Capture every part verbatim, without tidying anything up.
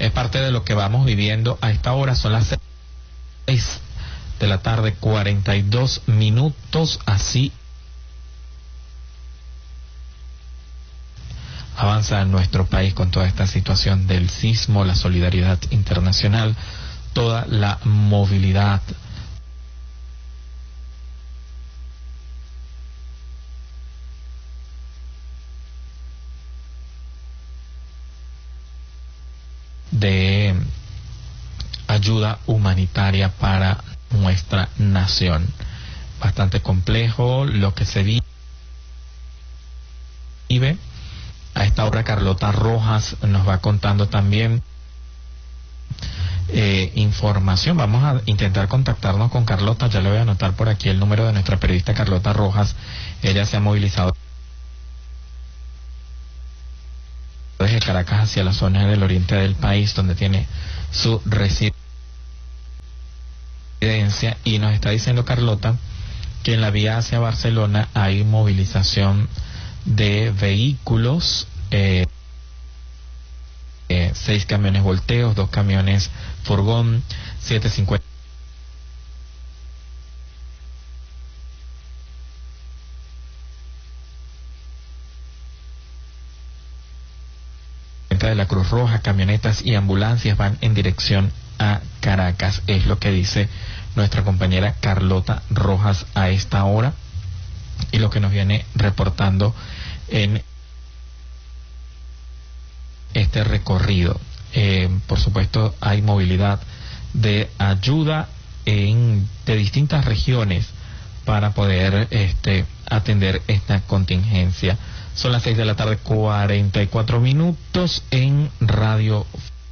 Es parte de lo que vamos viviendo a esta hora. Son las seis de la tarde, cuarenta y dos minutos. Así avanza en nuestro país con toda esta situación del sismo, la solidaridad internacional, toda la movilidad de ayuda humanitaria para nuestra nación. Bastante complejo lo que se vive. A esta hora Carlota Rojas nos va contando también eh, información. Vamos a intentar contactarnos con Carlota. Ya le voy a anotar por aquí el número de nuestra periodista Carlota Rojas. Ella se ha movilizado desde Caracas hacia la zona del oriente del país, donde tiene su residencia, y nos está diciendo Carlota que en la vía hacia Barcelona hay movilización de vehículos, eh, eh, seis camiones volteos, dos camiones furgón, siete cincuenta de la Cruz Roja, camionetas y ambulancias van en dirección a Caracas. Es lo que dice nuestra compañera Carlota Rojas a esta hora y lo que nos viene reportando en este recorrido. Eh, por supuesto, hay movilidad de ayuda en de distintas regiones para poder este atender esta contingencia. Son las seis de la tarde, cuarenta y cuatro minutos en Radio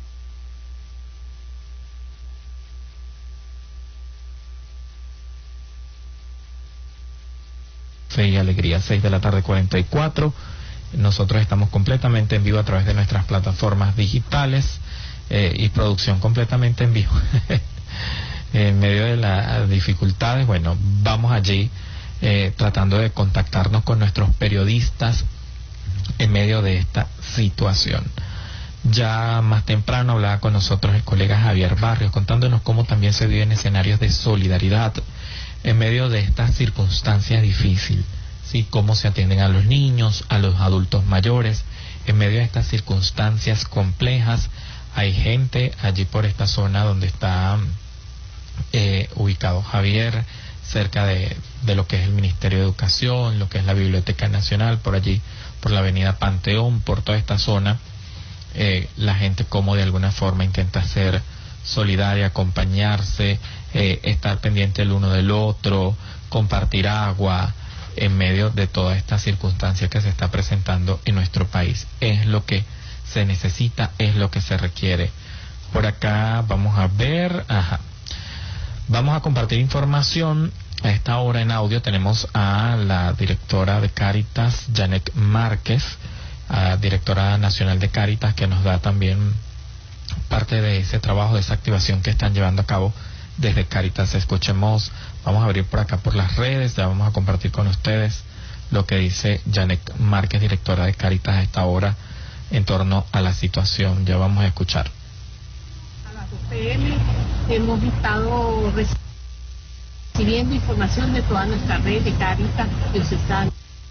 Fe y Alegría. Seis de la tarde, cuarenta y cuatro. Nosotros estamos completamente en vivo a través de nuestras plataformas digitales eh, y producción completamente en vivo. En medio de las dificultades, bueno, vamos allí eh, tratando de contactarnos con nuestros periodistas en medio de esta situación. Ya más temprano hablaba con nosotros el colega Javier Barrios, contándonos cómo también se viven escenarios de solidaridad en medio de estas circunstancias difíciles, ¿sí? Cómo se atienden a los niños, a los adultos mayores, en medio de estas circunstancias complejas. Hay gente allí por esta zona donde está eh, ubicado Javier, cerca de, de lo que es el Ministerio de Educación, lo que es la Biblioteca Nacional, por allí, por la avenida Panteón, por toda esta zona. Eh, la gente como de alguna forma intenta ser solidaria, acompañarse, eh, estar pendiente el uno del otro, compartir agua en medio de toda esta circunstancia que se está presentando en nuestro país. Es lo que se necesita, es lo que se requiere. Por acá vamos a ver, ajá, vamos a compartir información. A esta hora en audio tenemos a la directora de Cáritas, Janet Márquez, a directora nacional de Cáritas, que nos da también parte de ese trabajo, de esa activación que están llevando a cabo desde Cáritas. Escuchemos, vamos a abrir por acá por las redes, ya vamos a compartir con ustedes lo que dice Janet Márquez, directora de Cáritas a esta hora en torno a la situación. Ya vamos a escuchar. A las dos pe eme hemos estado recibiendo información de toda nuestra red de Cáritas diocesana.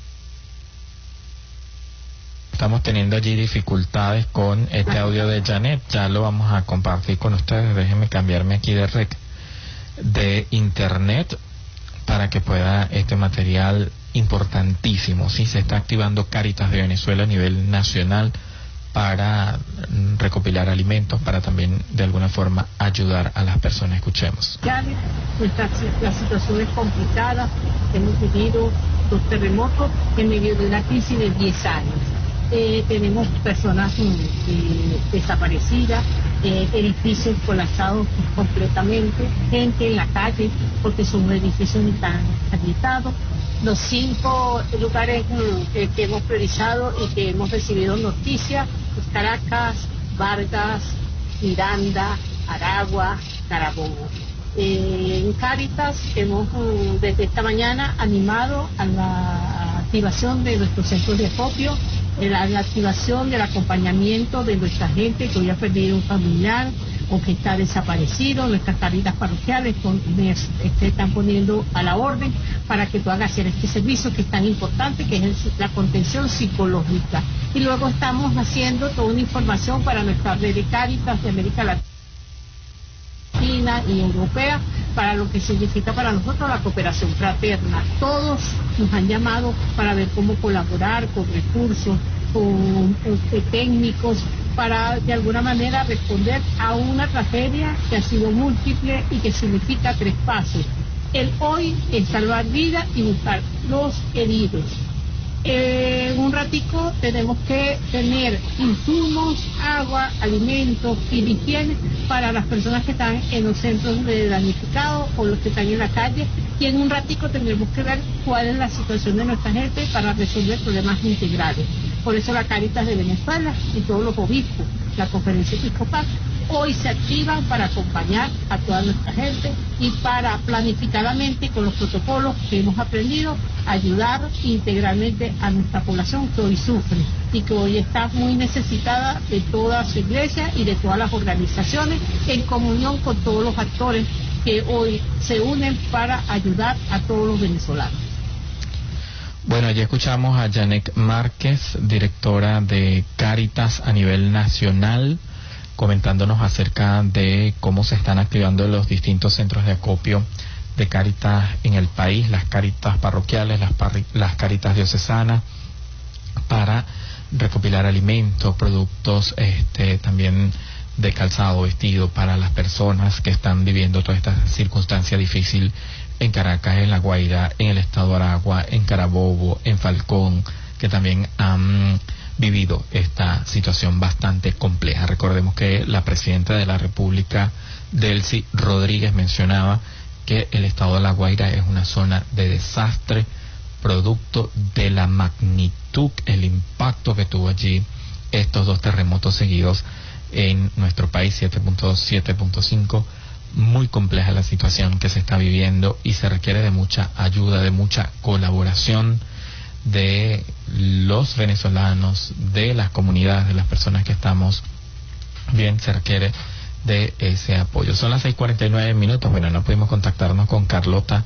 Estamos teniendo allí dificultades con este audio de Janet, ya lo vamos a compartir con ustedes. Déjenme cambiarme aquí de rec de internet para que pueda este material importantísimo. Sí, se está activando Cáritas de Venezuela a nivel nacional para recopilar alimentos, para también de alguna forma ayudar a las personas. Escuchemos. Nuestra, la situación es complicada, hemos vivido dos terremotos en medio de una crisis de diez años. Eh, tenemos personas eh, desaparecidas, eh, edificios colapsados completamente, gente en la calle porque sus edificios están habitados. Los cinco lugares eh, que hemos priorizado y que hemos recibido noticias, pues Caracas, Vargas, Miranda, Aragua, Carabobo. Eh, en Cáritas hemos desde esta mañana animado a la activación de nuestros centros de acopio la, la activación del acompañamiento de nuestra gente que hoy ha perdido un familiar o que está desaparecido. Nuestras caritas parroquiales con, este, están poniendo a la orden para que puedan hacer este servicio que es tan importante, que es el, la contención psicológica. Y luego estamos haciendo toda una información para nuestra red de Cáritas de América Latina y europea, para lo que significa para nosotros la cooperación fraterna. Todos nos han llamado para ver cómo colaborar con recursos, con eh, técnicos, para de alguna manera responder a una tragedia que ha sido múltiple y que significa tres pasos. El hoy es salvar vidas y buscar los heridos. Eh, un ratico tenemos que tener insumos, agua, alimentos y higiene para las personas que están en los centros de damnificados o los que están en la calle, y en un ratico tendremos que ver cuál es la situación de nuestra gente para resolver problemas integrales. Por eso la Cáritas de Venezuela y todos los obispos, la Conferencia Episcopal, hoy se activan para acompañar a toda nuestra gente y para planificadamente, con los protocolos que hemos aprendido, ayudar integralmente a nuestra población que hoy sufre y que hoy está muy necesitada de toda su iglesia y de todas las organizaciones, en comunión con todos los actores que hoy se unen para ayudar a todos los venezolanos. Bueno, allí escuchamos a Janet Márquez, directora de Cáritas a nivel nacional, comentándonos acerca de cómo se están activando los distintos centros de acopio de Cáritas en el país, las Cáritas parroquiales, las, parri las Cáritas diocesanas, para recopilar alimentos, productos, este, también de calzado, vestido para las personas que están viviendo toda esta circunstancia difícil en Caracas, en La Guaira, en el estado Aragua, en Carabobo, en Falcón, que también han vivido esta situación bastante compleja. Recordemos que la presidenta de la República, Delcy Rodríguez, mencionaba que el estado de La Guaira es una zona de desastre, producto de la magnitud, el impacto que tuvo allí estos dos terremotos seguidos en nuestro país, siete punto dos, siete punto cinco. Muy compleja la situación que se está viviendo y se requiere de mucha ayuda, de mucha colaboración de los venezolanos, de las comunidades, de las personas que estamos bien, se requiere de ese apoyo. Son las seis cuarenta y nueve minutos. Bueno, no pudimos contactarnos con Carlota,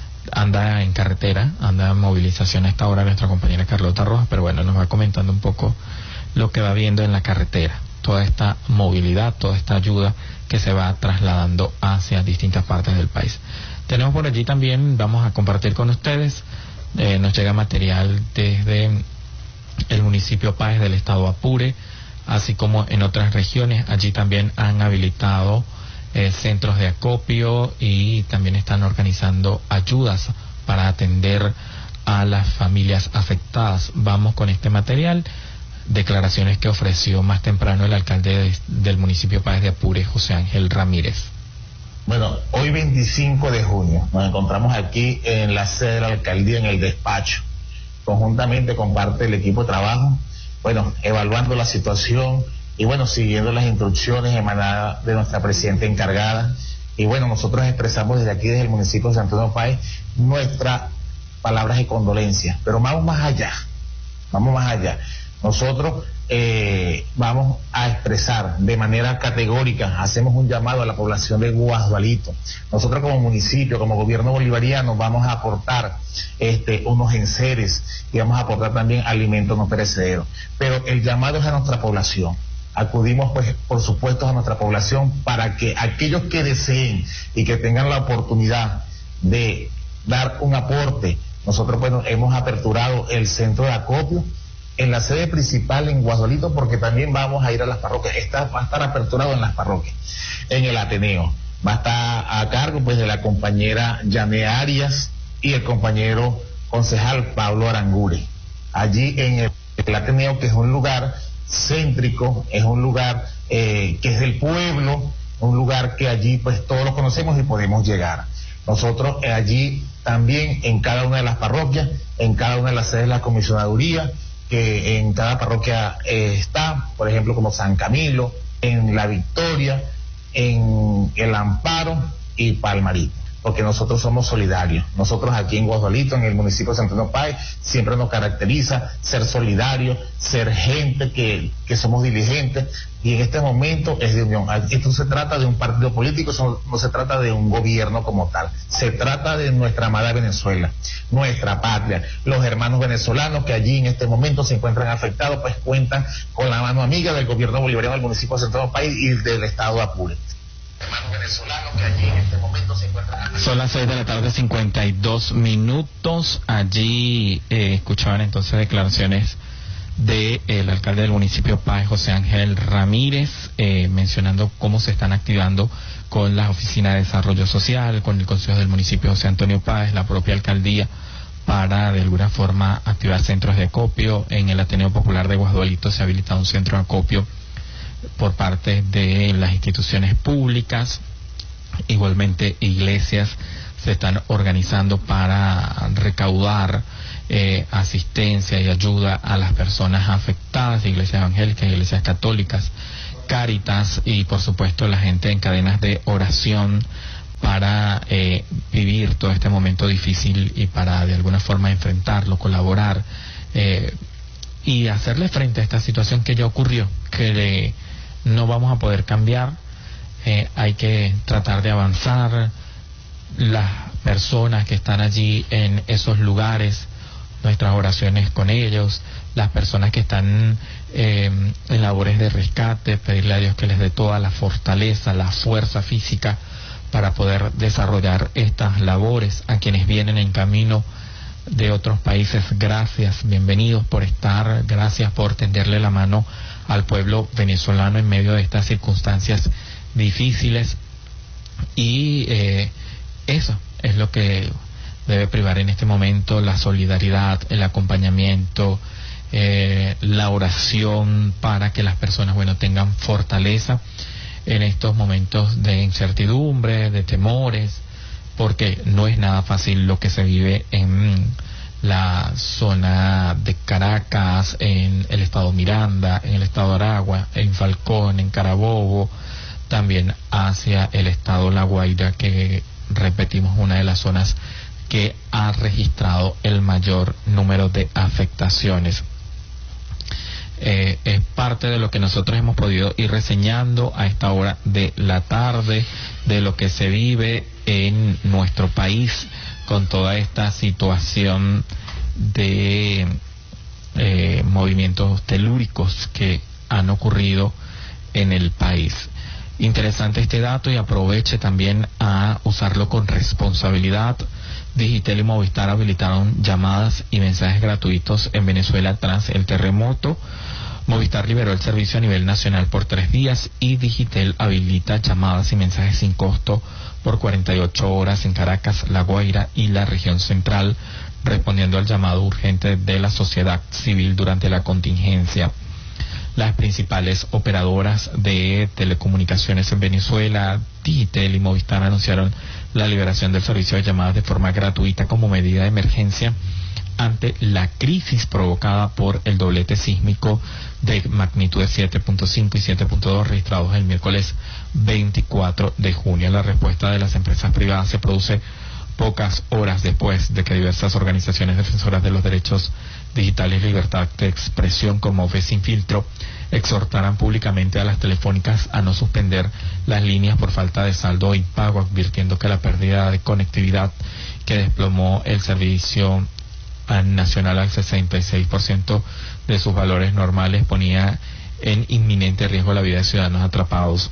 anda en carretera, anda en movilización a esta hora nuestra compañera Carlota Rojas, pero bueno, nos va comentando un poco lo que va viendo en la carretera, toda esta movilidad, toda esta ayuda que se va trasladando hacia distintas partes del país. Tenemos por allí también, vamos a compartir con ustedes, eh, nos llega material desde el municipio Páez del estado Apure, así como en otras regiones. Allí también han habilitado eh, centros de acopio y también están organizando ayudas para atender a las familias afectadas. Vamos con este material. Declaraciones que ofreció más temprano el alcalde de, del municipio Páez de Apure, José Ángel Ramírez. Bueno, hoy veinticinco de junio nos encontramos aquí en la sede de la alcaldía, en el despacho, conjuntamente con parte del equipo de trabajo, bueno, evaluando la situación y bueno, siguiendo las instrucciones emanadas de nuestra presidenta encargada. Y bueno, nosotros expresamos desde aquí, desde el municipio de Santo Domingo Páez, nuestras palabras de condolencia, pero vamos más allá, vamos más allá. Nosotros eh, vamos a expresar de manera categórica, hacemos un llamado a la población de Guadualito. Nosotros como municipio, como gobierno bolivariano, vamos a aportar este, unos enseres y vamos a aportar también alimentos no perecederos. Pero el llamado es a nuestra población. Acudimos, pues, por supuesto, a nuestra población para que aquellos que deseen y que tengan la oportunidad de dar un aporte, nosotros, bueno, hemos aperturado el centro de acopio en la sede principal en Guadualito, porque también vamos a ir a las parroquias. Está, va a estar aperturado en las parroquias, en el Ateneo. Va a estar a cargo, pues, de la compañera Yané Arias y el compañero concejal Pablo Arangure. Allí en el, el Ateneo, que es un lugar céntrico, es un lugar eh, que es del pueblo, un lugar que allí, pues, todos lo conocemos y podemos llegar. Nosotros eh, allí también, en cada una de las parroquias, en cada una de las sedes de la comisionaduría, que en cada parroquia eh, está, por ejemplo, como San Camilo, en La Victoria, en El Amparo y Palmarito. porque nosotros somos solidarios. Nosotros aquí en Guadualito, en el municipio de Santo Antonio Páez, siempre nos caracteriza ser solidarios, ser gente que, que somos diligentes, y en este momento es de unión. Esto se trata de un partido político, eso no se trata de un gobierno como tal, se trata de nuestra amada Venezuela, nuestra patria. Los hermanos venezolanos que allí en este momento se encuentran afectados, pues cuentan con la mano amiga del gobierno bolivariano del municipio de Santo Antonio Páez y del estado de Apure. Hermanos venezolanos que allí en este momento se encuentran... Son las seis de la tarde, cincuenta y dos minutos. Allí eh, escuchaban entonces declaraciones del de alcalde del municipio Páez, José Ángel Ramírez, eh, mencionando cómo se están activando con la Oficina de Desarrollo Social, con el Consejo del municipio José Antonio Páez, la propia alcaldía, para de alguna forma activar centros de acopio. En el Ateneo Popular de Guadualito se ha habilitado un centro de acopio por parte de las instituciones públicas. Igualmente iglesias se están organizando para recaudar eh, asistencia y ayuda a las personas afectadas, iglesias evangélicas, iglesias católicas, Cáritas y por supuesto la gente en cadenas de oración para eh, vivir todo este momento difícil y para de alguna forma enfrentarlo, colaborar eh, y hacerle frente a esta situación que ya ocurrió, que le no vamos a poder cambiar. Eh, hay que tratar de avanzar. Las personas que están allí en esos lugares, nuestras oraciones con ellos, las personas que están eh, en labores de rescate, pedirle a Dios que les dé toda la fortaleza, la fuerza física para poder desarrollar estas labores. A quienes vienen en camino de otros países, gracias, bienvenidos por estar, gracias por tenderle la mano al pueblo venezolano en medio de estas circunstancias difíciles. Y eh, eso es lo que debe privar en este momento: la solidaridad, el acompañamiento, eh, la oración, para que las personas, bueno, tengan fortaleza en estos momentos de incertidumbre, de temores, porque no es nada fácil lo que se vive en la zona de Caracas, en el estado Miranda, en el estado Aragua, en Falcón, en Carabobo, también hacia el estado La Guaira, que repetimos, una de las zonas que ha registrado el mayor número de afectaciones. Eh, es parte de lo que nosotros hemos podido ir reseñando a esta hora de la tarde, de lo que se vive en nuestro país con toda esta situación de eh, movimientos telúricos que han ocurrido en el país. Interesante este dato, y aproveche también a usarlo con responsabilidad. Digitel y Movistar habilitaron llamadas y mensajes gratuitos en Venezuela tras el terremoto. Movistar liberó el servicio a nivel nacional por tres días y Digitel habilita llamadas y mensajes sin costo por cuarenta y ocho horas en Caracas, La Guaira y la región central, respondiendo al llamado urgente de la sociedad civil durante la contingencia. Las principales operadoras de telecomunicaciones en Venezuela, Digitel y Movistar, anunciaron la liberación del servicio de llamadas de forma gratuita como medida de emergencia ante la crisis provocada por el doblete sísmico de magnitudes siete punto cinco y siete punto dos registrados el miércoles veinticuatro de junio. La respuesta de las empresas privadas se produce pocas horas después de que diversas organizaciones defensoras de los derechos digitales y libertad de expresión, como Fe Sin Filtro, exhortaran públicamente a las telefónicas a no suspender las líneas por falta de saldo o impago, advirtiendo que la pérdida de conectividad que desplomó el servicio nacional al sesenta y seis por ciento de sus valores normales ponía en inminente riesgo la vida de ciudadanos atrapados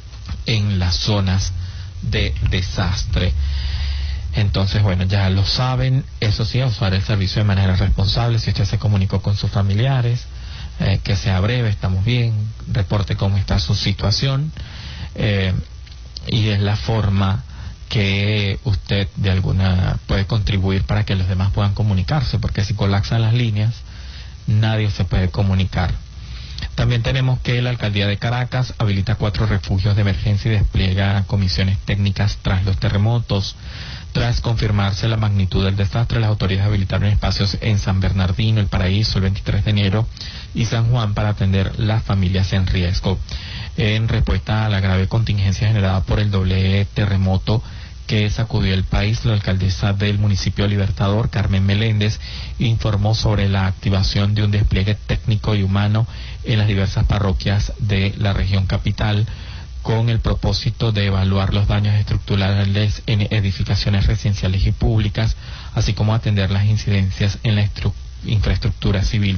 en las zonas de desastre. Entonces, bueno, ya lo saben. Eso sí, a usar el servicio de manera responsable. Si usted se comunicó con sus familiares, eh, que sea breve, estamos bien, reporte cómo está su situación, eh, y es la forma que usted de alguna puede contribuir para que los demás puedan comunicarse, porque si colapsan las líneas, nadie se puede comunicar. También tenemos que la alcaldía de Caracas habilita cuatro refugios de emergencia y despliega comisiones técnicas tras los terremotos. Tras confirmarse la magnitud del desastre, las autoridades habilitaron espacios en San Bernardino, El Paraíso, el veintitrés de enero y San Juan para atender las familias en riesgo. En respuesta a la grave contingencia generada por el doble terremoto que sacudió el país, la alcaldesa del municipio Libertador, Carmen Meléndez, informó sobre la activación de un despliegue técnico y humano en las diversas parroquias de la región capital, con el propósito de evaluar los daños estructurales en edificaciones residenciales y públicas, así como atender las incidencias en la infraestructura civil.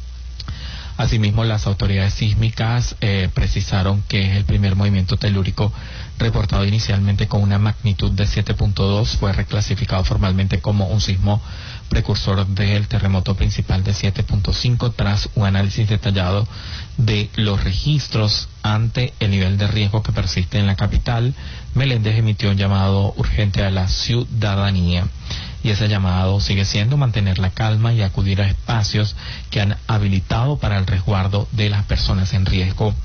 Asimismo, las autoridades sísmicas eh, precisaron que el primer movimiento telúrico, reportado inicialmente con una magnitud de siete punto dos, fue reclasificado formalmente como un sismo precursor del terremoto principal de siete punto cinco tras un análisis detallado de los registros. Ante el nivel de riesgo que persiste en la capital, Meléndez emitió un llamado urgente a la ciudadanía, y ese llamado sigue siendo mantener la calma y acudir a espacios que han habilitado para el resguardo de las personas en riesgo.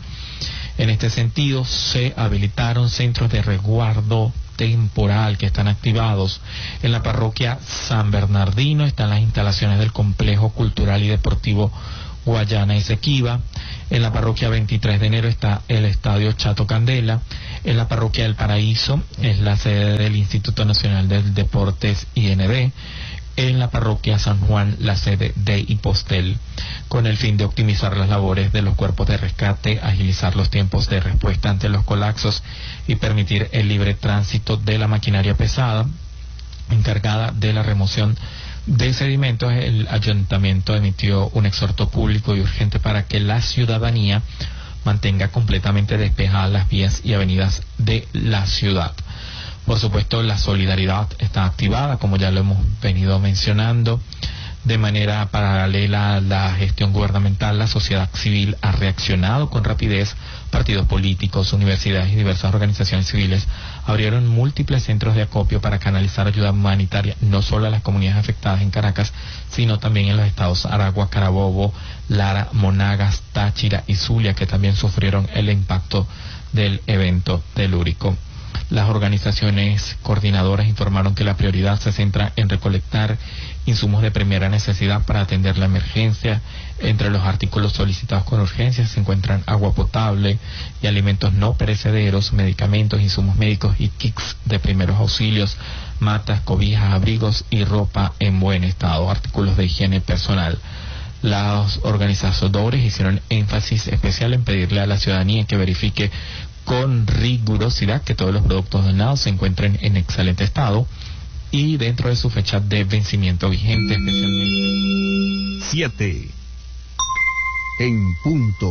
En este sentido, se habilitaron centros de resguardo temporal que están activados. En la parroquia San Bernardino están las instalaciones del Complejo Cultural y Deportivo Guayana Esequiba. En la parroquia veintitrés de enero está el Estadio Chato Candela. En la parroquia del Paraíso es la sede del Instituto Nacional de Deportes I N D. En la parroquia San Juan, la sede de Hipostel, con el fin de optimizar las labores de los cuerpos de rescate, agilizar los tiempos de respuesta ante los colapsos y permitir el libre tránsito de la maquinaria pesada encargada de la remoción de sedimentos. El ayuntamiento emitió un exhorto público y urgente para que la ciudadanía mantenga completamente despejadas las vías y avenidas de la ciudad. Por supuesto, la solidaridad está activada, como ya lo hemos venido mencionando. De manera paralela a la gestión gubernamental, la sociedad civil ha reaccionado con rapidez. Partidos políticos, universidades y diversas organizaciones civiles abrieron múltiples centros de acopio para canalizar ayuda humanitaria, no solo a las comunidades afectadas en Caracas, sino también en los estados Aragua, Carabobo, Lara, Monagas, Táchira y Zulia, que también sufrieron el impacto del evento telúrico. Las organizaciones coordinadoras informaron que la prioridad se centra en recolectar insumos de primera necesidad para atender la emergencia. Entre los artículos solicitados con urgencia se encuentran agua potable y alimentos no perecederos, medicamentos, insumos médicos y kits de primeros auxilios, matas, cobijas, abrigos y ropa en buen estado, artículos de higiene personal. Los organizadores hicieron énfasis especial en pedirle a la ciudadanía que verifique con rigurosidad que todos los productos donados se encuentren en excelente estado y dentro de su fecha de vencimiento vigente, especialmente. Siete en punto.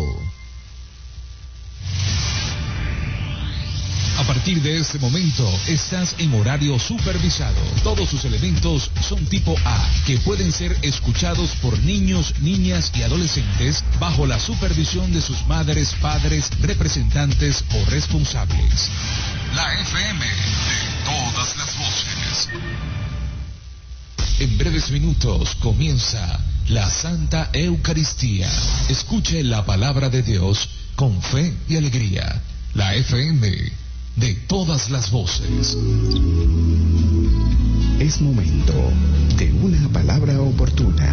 A partir de este momento estás en horario supervisado. Todos sus elementos son tipo A, que pueden ser escuchados por niños, niñas y adolescentes bajo la supervisión de sus madres, padres, representantes o responsables. La F M de todas las voces. En breves minutos comienza la Santa Eucaristía. Escuche la palabra de Dios con fe y alegría. La F M de todas las voces. Es momento de una palabra oportuna.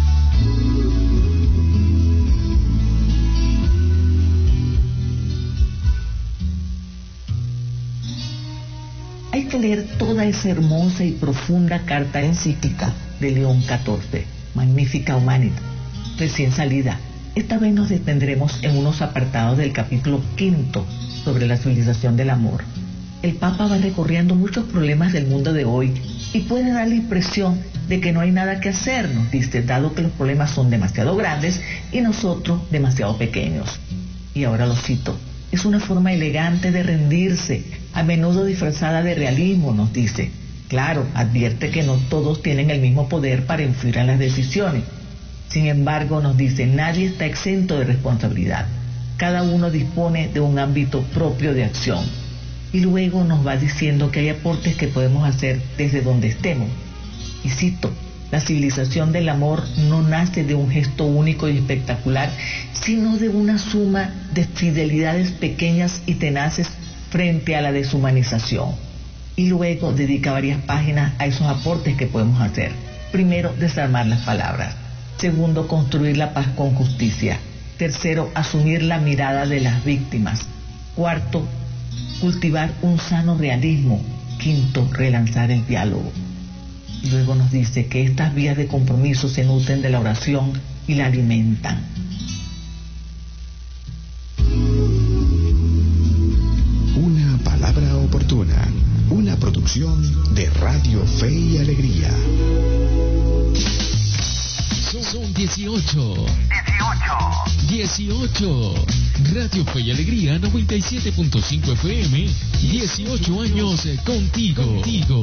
Hay que leer toda esa hermosa y profunda carta encíclica de León catorce, Magnificat Humanitas, recién salida. Esta vez nos detendremos en unos apartados del capítulo quinto sobre la civilización del amor. El Papa va recorriendo muchos problemas del mundo de hoy y puede dar la impresión de que no hay nada que hacer, nos dice, dado que los problemas son demasiado grandes y nosotros demasiado pequeños. Y ahora lo cito: es una forma elegante de rendirse, a menudo disfrazada de realismo, nos dice. Claro, advierte que no todos tienen el mismo poder para influir en las decisiones. Sin embargo, nos dice, nadie está exento de responsabilidad. Cada uno dispone de un ámbito propio de acción. Y luego nos va diciendo que hay aportes que podemos hacer desde donde estemos. Y cito: la civilización del amor no nace de un gesto único y espectacular, sino de una suma de fidelidades pequeñas y tenaces frente a la deshumanización. Y luego dedica varias páginas a esos aportes que podemos hacer. Primero, desarmar las palabras. Segundo, construir la paz con justicia. Tercero, asumir la mirada de las víctimas. Cuarto, cultivar un sano realismo. Quinto, relanzar el diálogo. Y luego nos dice que estas vías de compromiso se nutren de la oración y la alimentan. Una palabra oportuna, una producción de Radio Fe y Alegría. Son dieciocho. dieciocho. Radio Fe y Alegría noventa y siete punto cinco F M. dieciocho años contigo. contigo.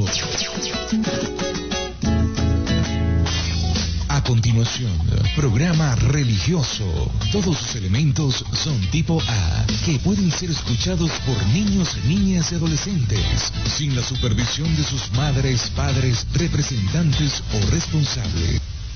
A continuación, programa religioso. Todos sus elementos son tipo A, que pueden ser escuchados por niños, niñas y adolescentes, sin la supervisión de sus madres, padres, representantes o responsables.